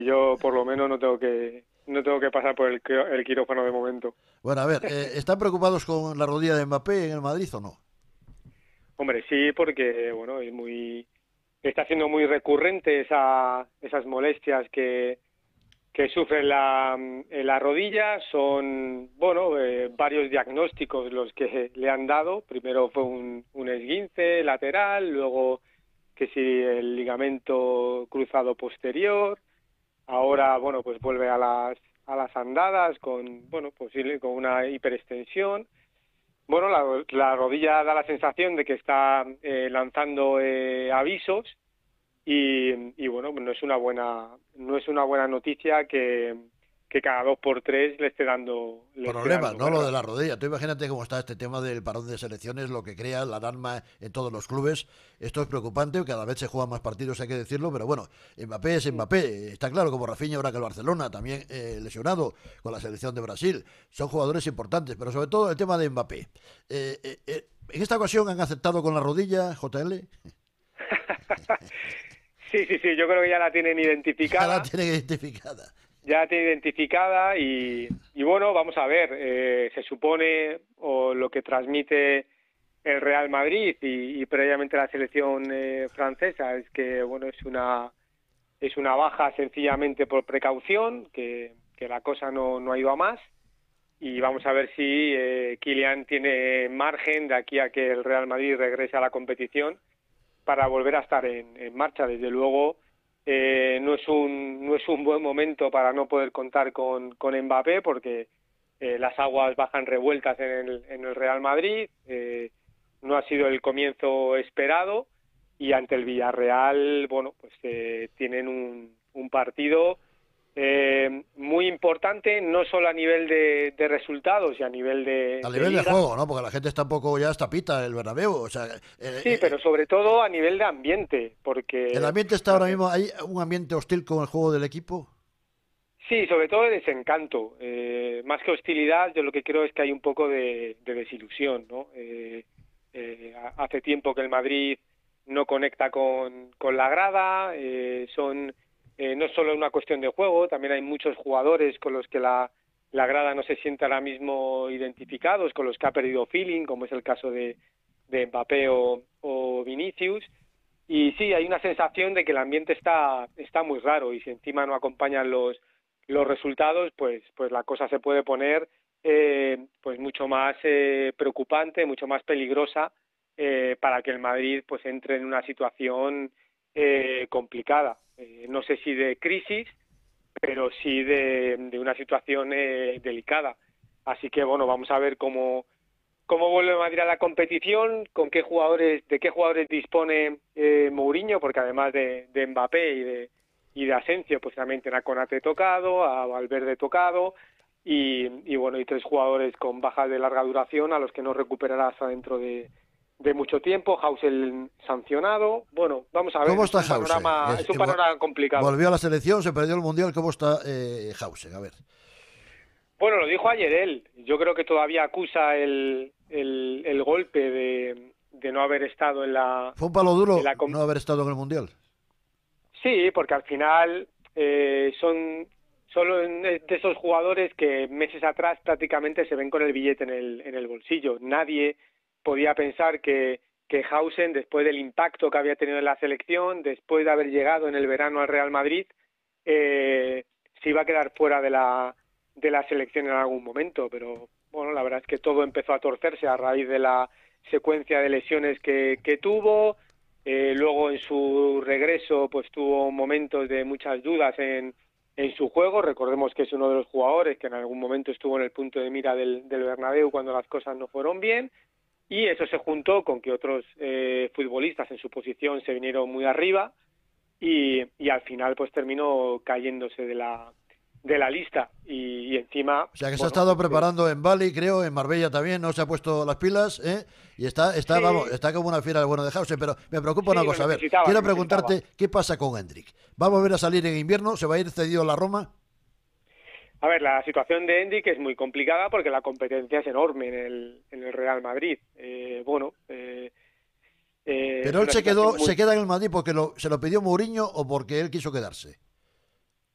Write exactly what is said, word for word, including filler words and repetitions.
Yo por lo menos no tengo que no tengo que pasar por el, qui- el quirófano de momento. Bueno, a ver, eh, ¿están preocupados con la rodilla de Mbappé en el Madrid o no? Hombre, sí, porque bueno, es muy está siendo muy recurrente esa, esas molestias que, que sufre en la, en la rodilla. Son, bueno, eh, varios diagnósticos los que le han dado. Primero fue un, un esguince lateral, luego que si el ligamento cruzado posterior. Ahora, bueno, pues vuelve a las a las andadas con, bueno, posible con una hiperextensión. Bueno, la, la rodilla da la sensación de que está eh, lanzando eh, avisos y, y bueno, no es una buena no es una buena noticia que, que cada dos por tres le esté dando le esté Problemas, dando ¿no? Lo de guerra. la rodilla. Tú imagínate cómo está este tema del parón de selecciones, lo que crea la alarma en todos los clubes. Esto es preocupante, cada vez se juegan más partidos, hay que decirlo, pero bueno, Mbappé es Mbappé. Está claro, como Rafinha ahora que el Barcelona, también eh, lesionado con la selección de Brasil. Son jugadores importantes, pero sobre todo el tema de Mbappé. Eh, eh, eh, en esta ocasión han aceptado con la rodilla, J L. Sí, sí, sí, yo creo que ya la tienen Ya la identificada, tienen identificada. ya la tienen identificada y, y bueno, vamos a ver, eh, se supone, o lo que transmite el Real Madrid y, y previamente la selección eh, francesa, es que bueno, es una es una baja sencillamente por precaución, que, que la cosa no, no ha ido a más. Y vamos a ver si eh, Kylian tiene margen de aquí a que el Real Madrid regrese a la competición para volver a estar en, en marcha. Desde luego, eh, no es un no es un buen momento para no poder contar con, con Mbappé, porque eh, las aguas bajan revueltas en el, en el Real Madrid. Eh, no ha sido el comienzo esperado y ante el Villarreal, bueno, pues eh, tienen un, un partido eh, muy importante, no solo a nivel de, de resultados y a nivel de, A de nivel de liga. juego, ¿no? Porque la gente está un poco ya hasta pita el Bernabéu. O sea, eh, Sí, eh, pero sobre todo a nivel de ambiente, el porque ambiente está ahora hace- mismo, hay un ambiente hostil con el juego del equipo. sí, sobre todo de desencanto. Eh, más que hostilidad, yo lo que creo es que hay un poco de, de desilusión, ¿no? Eh, eh, hace tiempo que el Madrid no conecta con, con la grada, eh, son eh, no solo una cuestión de juego, también hay muchos jugadores con los que la, la grada no se siente ahora mismo identificados, con los que ha perdido feeling, como es el caso de, de Mbappé o, o Vinicius. Y sí, hay una sensación de que el ambiente está, está muy raro y si encima no acompañan los, los resultados, pues, pues la cosa se puede poner eh, pues mucho más eh, preocupante, mucho más peligrosa eh, para que el Madrid pues entre en una situación eh, complicada. Eh, no sé si de crisis, pero sí de, de una situación eh, delicada. Así que bueno, vamos a ver cómo, cómo vuelve Madrid a la competición, con qué jugadores, de qué jugadores dispone eh, Mourinho, porque además de, de Mbappé y de, y de Asensio, pues también tiene a Konate tocado, a Valverde tocado, y, y bueno, y tres jugadores con bajas de larga duración a los que no recuperará hasta dentro de, de mucho tiempo. Hausel sancionado. Bueno, vamos a ver, ¿Cómo es está un Hausen? panorama, Es- es un eh, vo- panorama complicado. volvió a la selección, se perdió el Mundial. ¿Cómo está eh, Hausen? A ver. Bueno, lo dijo ayer él. Yo creo que todavía acusa el, el, el golpe de, de no haber estado en la, ¿Fue un palo en duro la com- no haber estado en el Mundial? Sí, porque al final eh, son solo de esos jugadores que meses atrás prácticamente se ven con el billete en el, en el bolsillo. Nadie podía pensar que, que Hausen, después del impacto que había tenido en la selección, después de haber llegado en el verano al Real Madrid, eh, se iba a quedar fuera de la, de la selección en algún momento. Pero bueno, la verdad es que todo empezó a torcerse a raíz de la secuencia de lesiones que, que tuvo. Eh, luego en su regreso pues tuvo momentos de muchas dudas en, en su juego. Recordemos que es uno de los jugadores que en algún momento estuvo en el punto de mira del, del Bernabéu cuando las cosas no fueron bien, y eso se juntó con que otros eh, futbolistas en su posición se vinieron muy arriba y, y al final pues terminó cayéndose de la de la lista y, y encima O sea, que se ha bueno estado pues eh, preparando en Bali, creo, en Marbella también, no se ha puesto las pilas, ¿eh? Y está, está, vamos, sí, está como una fiera el bueno de Hausen, pero me preocupa una sí, lo cosa. A ver, necesitaba, quiero lo necesitaba. preguntarte, ¿qué pasa con Hendrik? ¿Va a volver a salir en invierno? ¿Se va a ir cedido a la Roma? A ver, la situación de Endic es muy complicada porque la competencia es enorme en el, en el Real Madrid. Eh, bueno, eh, eh, Pero es él una se situación quedó, se muy... queda en el Madrid porque lo, se lo pidió Mourinho o porque él quiso quedarse.